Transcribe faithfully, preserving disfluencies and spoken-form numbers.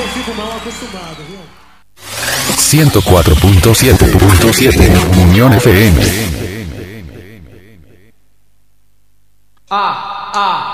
fico mal acostumado, viu? ciento cuatro punto siete Unión F M. Ah, ah.